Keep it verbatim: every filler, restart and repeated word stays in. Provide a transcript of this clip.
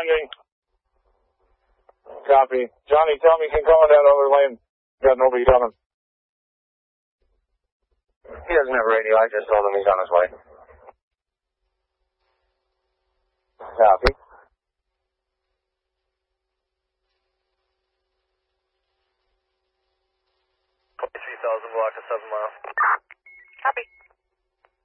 landing. Copy. Johnny, tell me, can call that other lane. Got nobody coming. He doesn't have radio. I just told him he's on his way. Copy. three thousand block of seven miles. Copy.